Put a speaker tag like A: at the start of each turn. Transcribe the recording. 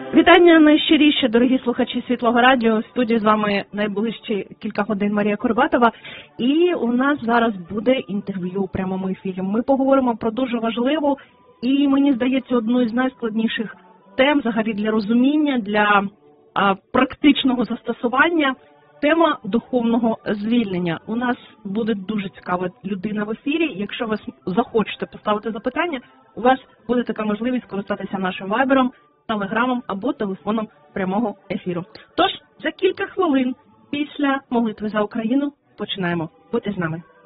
A: Вітання найщиріше, дорогі слухачі Світлого Радіо. В студії з вами найближчі кілька годин Марія Курбатова. І у нас зараз буде інтерв'ю у прямому ефірі. Ми поговоримо про дуже важливу і, мені здається, одну із найскладніших тем взагалі для розуміння, для практичного застосування. Тема духовного звільнення. У нас буде дуже цікава людина в ефірі. Якщо ви захочете поставити запитання, у вас буде така можливість скористатися нашим вайбером, телеграмом або телефоном прямого ефіру. Тож, за кілька хвилин після молитви за Україну починаємо. Будьте з нами.